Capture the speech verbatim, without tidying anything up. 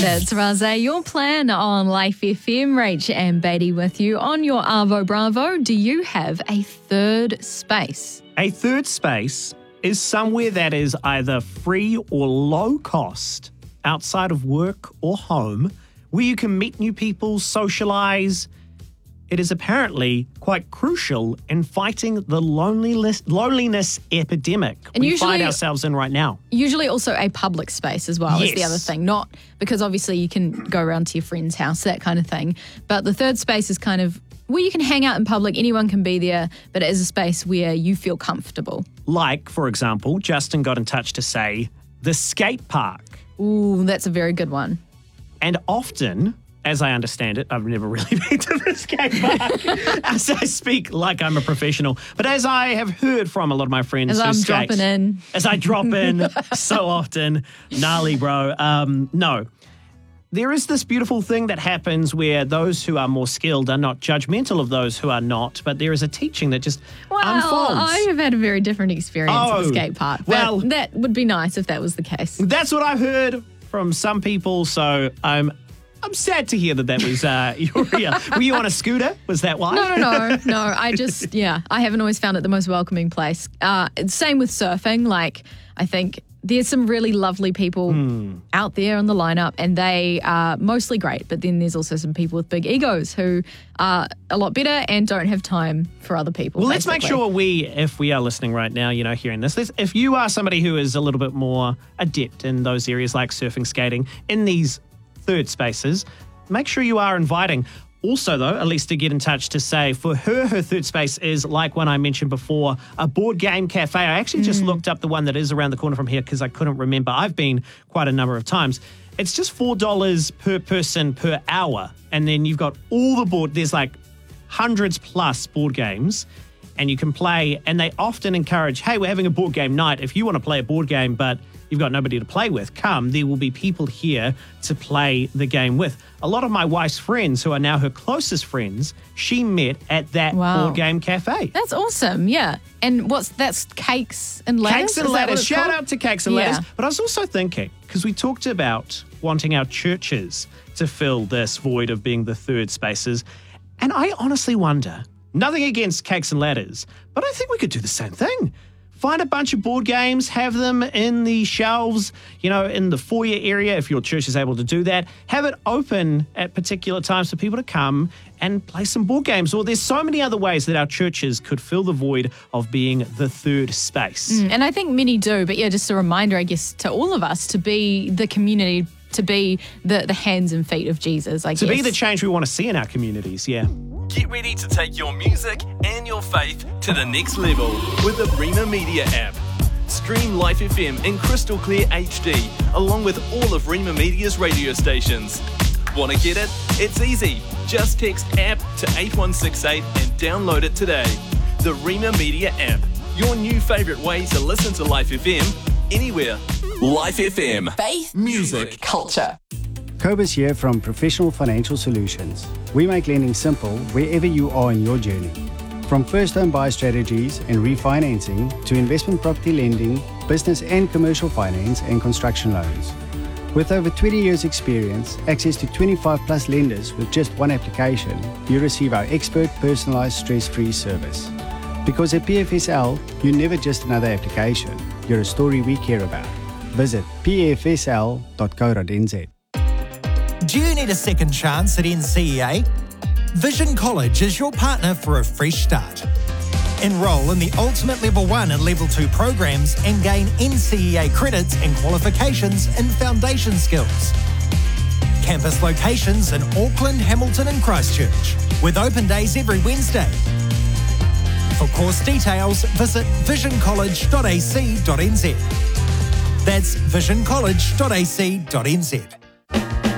That's Razé, your plan on Life F M. Rach and Beatty with you on your Arvo Bravo. Do you have a third space? A third space is somewhere that is either free or low cost outside of work or home where you can meet new people, socialize. It is apparently quite crucial in fighting the loneliness, loneliness epidemic And we usually- find ourselves in right now. Usually also a public space as well is the Yes. other thing. Not because obviously you can go around to your friend's house, that kind of thing. But the third space is kind of where you can hang out in public. Anyone can be there, but it is a space where you feel comfortable. Like, for example, Justin got in touch to say the skate park. Ooh, that's a very good one. And often, as I understand it, I've never really been to the skate park as I speak like I'm a professional. But as I have heard from a lot of my friends As who I'm skate, dropping in. As I drop in so often, gnarly bro. Um, no. There is this beautiful thing that happens where those who are more skilled are not judgmental of those who are not, but there is a teaching that just Well, unfolds. I have had a very different experience at Oh, the skate park. But well- that would be nice if that was the case. That's what I've heard from some people, so I'm I'm sad to hear that that was uh, your yeah. Were you on a scooter? Was that why? No, no, no, no. I just, yeah, I haven't always found it the most welcoming place. Uh, same with surfing. Like, I think there's some really lovely people Hmm. out there on the lineup, and they are mostly great. But then there's also some people with big egos who are a lot better and don't have time for other people. Well, let's make basically. sure we, if we are listening right now, you know, hearing this, let's, if you are somebody who is a little bit more adept in those areas like surfing, skating, in these third spaces, make sure you are inviting. Also, though, at least to get in touch to say for her, her third space is like one I mentioned before, a board game cafe. I actually just looked up the one that is around the corner from here because I couldn't remember. I've been quite a number of times. It's just four dollars per person per hour. And then you've got all the board. There's like hundreds plus board games. And you can play, and they often encourage, hey, we're having a board game night. If you want to play a board game, but you've got nobody to play with, come. There will be people here to play the game with. A lot of my wife's friends, who are now her closest friends, she met at that Wow. board game cafe. That's awesome, yeah. And what's that's Cakes and Ladders? Cakes and Is that what Ladders. it's Shout called? out to Cakes and Yeah. Ladders. But I was also thinking, because we talked about wanting our churches to fill this void of being the third spaces, and I honestly wonder, nothing against Cakes and Ladders, but I think we could do the same thing. Find a bunch of board games, have them in the shelves, you know, in the foyer area, if your church is able to do that. Have it open at particular times for people to come and play some board games. Or there's so many other ways that our churches could fill the void of being the third space. And I think many do, but yeah, just a reminder, I guess, to all of us to be the community, to be the, the hands and feet of Jesus, I To guess. be the change we want to see in our communities, yeah. Get ready to take your music and your faith to the next level with the Rima Media app. Stream Life F M in crystal clear H D along with all of Rima Media's radio stations. Want to get it? It's easy. Just text app to eight one six eight and download it today. The Rima Media app, your new favourite way to listen to Life F M anywhere. Life F M. Faith, Music. culture. Cobus here from Professional Financial Solutions. We make lending simple wherever you are in your journey. From first home buyer strategies and refinancing to investment property lending, business and commercial finance and construction loans. With over twenty years experience, access to twenty-five plus lenders with just one application, you receive our expert personalized stress-free service. Because at P F S L, you're never just another application. You're a story we care about. Visit p f s l dot co dot n z. Do you need a second chance at N C E A? Vision College is your partner for a fresh start. Enroll in the Ultimate Level one and Level two programs and gain N C E A credits and qualifications in foundation skills. Campus locations in Auckland, Hamilton and Christchurch, with open days every Wednesday. For course details, visit vision college dot a c dot n z. That's vision college dot a c dot n z.